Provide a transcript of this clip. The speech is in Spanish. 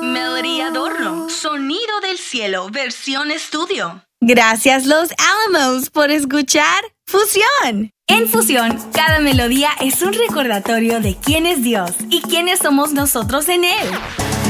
Melody Adorno, Sonido del Cielo, versión estudio. Gracias Los Alamos por escuchar Fusión. En Fusión, cada melodía es un recordatorio de quién es Dios y quiénes somos nosotros en Él.